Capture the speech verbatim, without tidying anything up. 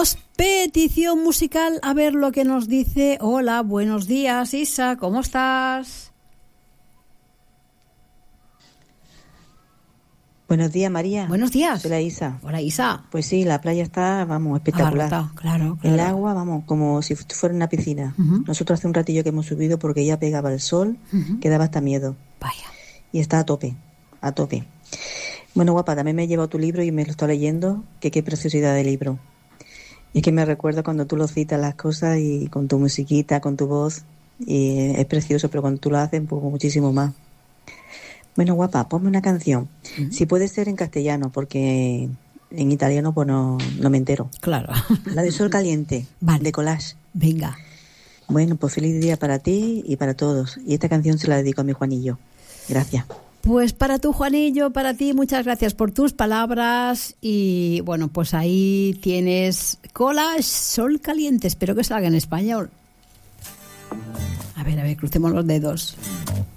Petición musical, a ver lo que nos dice. Hola, buenos días, Isa, ¿cómo estás? Buenos días, María. Buenos días. Soy la Isa. Hola, Isa. Pues sí, la playa está, vamos, espectacular. Abarrotado, claro, claro. El agua, vamos, como si fuera una piscina. Uh-huh. Nosotros hace un ratillo que hemos subido porque ya pegaba el sol, uh-huh. que daba hasta miedo. Vaya. Y está a tope, a tope. Bueno, guapa, también me he llevado tu libro y me lo estoy leyendo, que qué preciosidad de libro. Y es que me recuerda cuando tú lo citas las cosas y con tu musiquita, con tu voz, y es precioso, pero cuando tú lo haces, pues muchísimo más. Bueno, guapa, ponme una canción. Uh-huh. Si puede ser en castellano, porque en italiano pues no, no me entero. Claro. La de Sol Caliente, vale. De Collage. Venga. Bueno, pues feliz día para ti y para todos. Y esta canción se la dedico a mi Juanillo. Gracias. Pues para tu Juanillo, para ti, muchas gracias por tus palabras. Y bueno, pues ahí tienes Collage, Sol Caliente. Espero que salga en español. A ver, a ver, crucemos los dedos.